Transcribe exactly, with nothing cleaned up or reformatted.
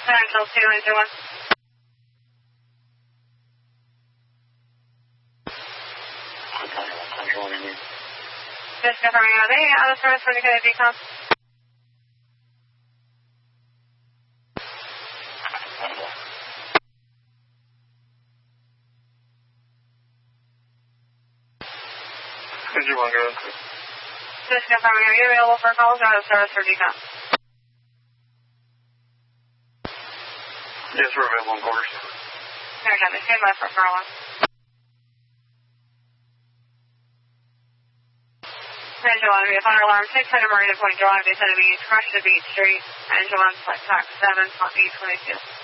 Central two, engine one. Central one, engine. Just confirming out eight, out of service for indicated decom. Engine one, go. Just confirming, are you available for calls or out of service for decom? Yes, we're available on quarters. Here, Jen, stand by for Carla. Engine one, we have fire alarm six hundred Marina Point Drive, descending east, crush to Beach Street. Engine one, flight tax seven, B twenty-two.